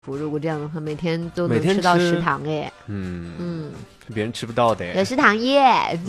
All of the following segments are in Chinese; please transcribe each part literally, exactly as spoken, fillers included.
如果这样的话，每天都每天能吃到食堂哎， 嗯嗯， 别人吃不到的有食堂耶，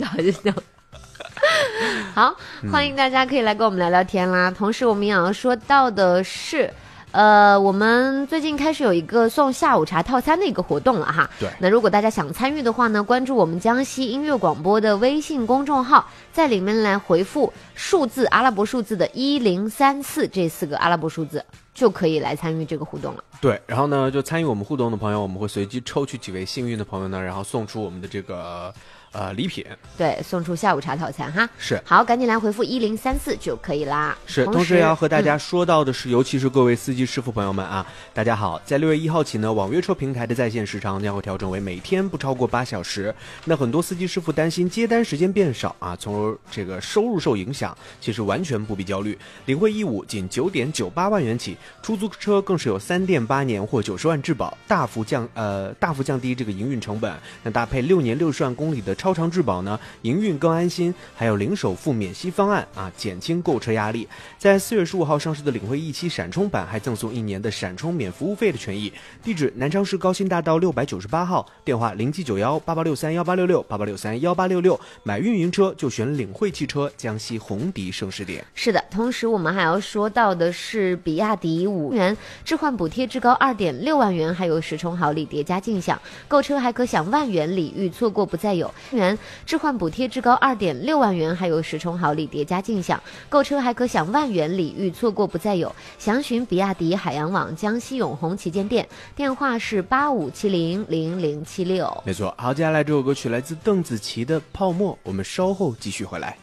好，欢迎大家可以来跟我们聊聊天啦。嗯、同时，我们也要说到的是。呃，我们最近开始有一个送下午茶套餐的一个活动了哈。 对。 那如果大家想参与的话呢，关注我们江西音乐广播的微信公众号，在里面来回复数字阿拉伯数字的一零三四这四个阿拉伯数字，就可以来参与这个互动了。 对，然后呢，就参与我们互动的朋友，我们会随机抽取几位幸运的朋友呢，然后送出我们的这个呃礼品。 对，送出下午茶套餐哈。 是。 好，赶紧来回复一零三四就可以啦。 是，同时也要和大家说到的是、嗯、尤其是各位司机师傅朋友们啊，大家好，在六月一号起呢，网约车平台的在线时长将会调整为每天不超过八小时。那很多司机师傅担心接单时间变少啊，从而这个收入受影响，其实完全不必焦虑。领会义务仅九点九八万元起，出租车更是有三电八年或九十万质保，大幅降呃大幅降低这个营运成本。那搭配六年六十万公里的超长质保呢，营运更安心，还有零首付免息方案啊，减轻购车压力。在四月十五号上市的领会 E 七闪充版还赠送一年的闪充免服务费的权益。地址南昌市高新大道六百九十八号，电话零七九幺八八六三幺八六六八八六三幺八六六。买运营车就选领会汽车江西红迪盛世店。 是的，同时我们还要说到的是比亚迪五元置换补贴至高二点六万元，还有十重好礼叠加尽享，购车还可享万元礼遇，错过不再有。元置换补贴至高二点六万元，还有十重好礼叠加尽享，购车还可享万元礼遇，错过不再有。详询比亚迪海洋网江西永红旗舰店，电话是八五七零零零七六。 没错，好，接下来这首歌曲来自邓紫棋的《泡沫》，我们稍后继续回来。